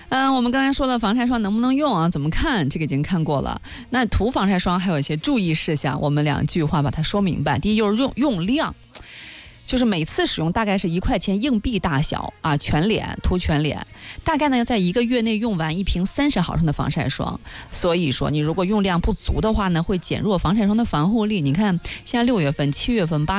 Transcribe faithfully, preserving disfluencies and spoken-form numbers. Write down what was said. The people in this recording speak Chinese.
嗯，我们刚才说了防晒霜能不能用啊？怎么看？这个已经看过了。那涂防晒霜还有一些注意事项，我们两句话把它说明白。第一就是用用量。就是每次使用大概是一块钱硬币大小啊，全脸涂全脸，大概呢在一个月内用完一瓶三十毫升的防晒霜。所以说你如果用量不足的话呢，会减弱防晒霜的防护力。你看现在六月份、七月份、八